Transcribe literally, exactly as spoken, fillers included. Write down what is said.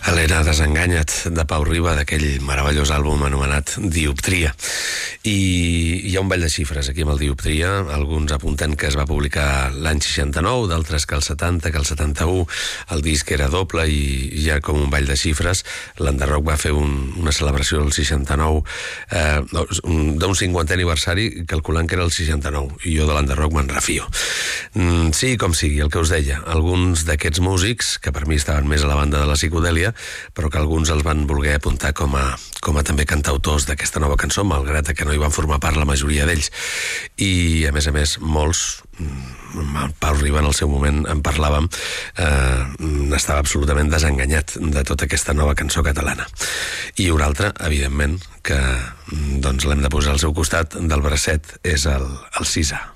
Helena, Desenganya't, de Pau Riba, d'aquell meravellós àlbum anomenat Dioptria. I hi ha un ball de xifres aquí amb el Dioptria, alguns apunten que es va publicar l'any seixanta-nou, d'altres que el setanta, que el setanta-u el disc era doble i hi ha com un ball de xifres. L'Enderrock va fer un, una celebració del seixanta-nou, eh, d'un cinquantè aniversari, calculant que era el seixanta-nou, i jo de l'Enderrock me'n refio. Mm, sí, com sigui, el que us deia, alguns d'aquests músics, que per mi estaven més a la banda de la psicodèlia, però que alguns els van voler apuntar com a, com a també cantautors d'aquesta nova cançó, malgrat que no hi van formar part la majoria d'ells. I, a més a més, molts, el Pau Riba en el seu moment en parlàvem, eh, estava absolutament desenganyat de tota aquesta nova cançó catalana. I un altre, evidentment, que doncs l'hem de posar al seu costat del bracet, és el, el Sisa.